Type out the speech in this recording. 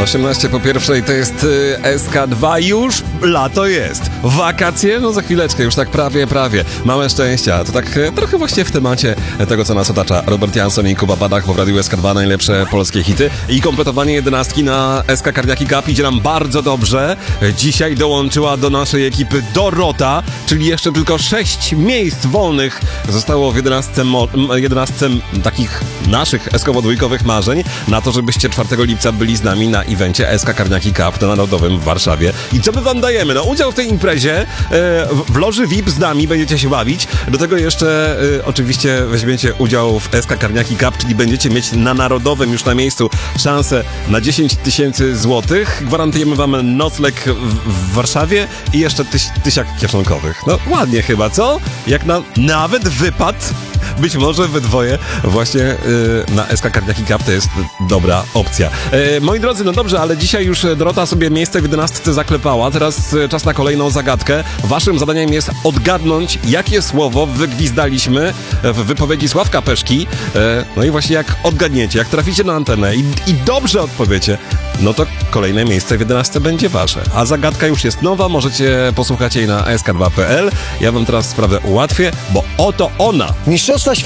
18 po pierwszej to jest SK2, już lato jest. Wakacje? No za chwileczkę, już tak prawie. Małe szczęścia. To tak trochę właśnie w temacie tego, co nas otacza. Robert Jansson i Kuba Badach, bo w Radiu SK2 najlepsze polskie hity. I kompletowanie 11 na SK Carniaki Cup idzie nam bardzo dobrze. Dzisiaj dołączyła do naszej ekipy Dorota, czyli jeszcze tylko 6 miejsc wolnych zostało w 11 takich naszych eskowo-dwójkowych marzeń na to, żebyście 4 lipca byli z nami na evencie SK Carniaki Cup na Narodowym w Warszawie. I co my wam dajemy? No udział w tej imprezie, w loży VIP z nami będziecie się bawić. Do tego jeszcze oczywiście weźmiecie udział w SK Carniaki Cup, czyli będziecie mieć na Narodowym już na miejscu szansę na 10 000 złotych. Gwarantujemy wam nocleg w Warszawie i jeszcze tysiak kieszonkowych. No ładnie chyba, co? Jak na nawet wypad, być może we dwoje właśnie na SK Carniaki Cup to jest dobra opcja. Moi drodzy, no dobrze, ale dzisiaj już Dorota sobie miejsce w 11 zaklepała. Teraz czas na kolejną zagadkę. Waszym zadaniem jest odgadnąć, jakie słowo wygwizdaliśmy w wypowiedzi Sławka Peszki. No i właśnie jak odgadniecie, jak traficie na antenę i dobrze odpowiecie, no to kolejne miejsce w 11 będzie wasze. A zagadka już jest nowa, możecie posłuchać jej na sk2.pl. Ja wam teraz sprawę ułatwię, bo oto ona. Mistrzostwa